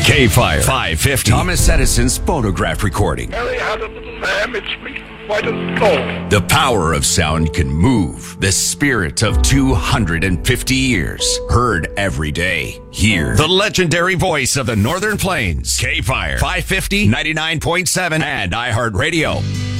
K-Fire 550. Thomas Edison's phonograph recording. Mary had a little lamb, its fleece was white as snow. The power of sound can move the spirit of 250 years. Heard every day. Hear the legendary voice of the Northern Plains. K-Fire 550, 99.7, and iHeartRadio.